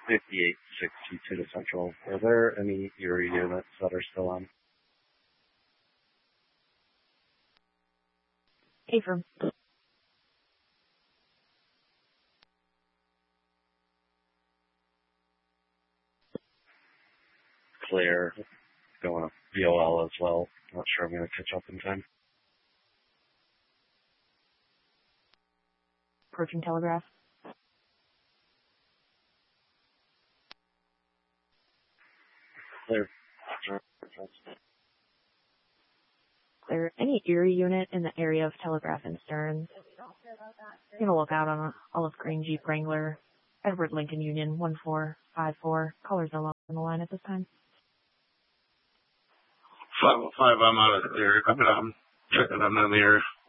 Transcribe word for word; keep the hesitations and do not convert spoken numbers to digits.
fifty-eight sixty-two to Central. Are there any Erie units that are still on? Affirm. Clear. Going up V O L as well. Not sure I'm going to catch up in time. Approaching Telegraph. Clear. Clear. Any Erie unit in the area of Telegraph and Stearns? You're going to look out on an olive green Jeep Wrangler, Edward Lincoln Union one four five four. Colors are low on the line at this time. five oh five, I'm out of the area. I'm checking on the area.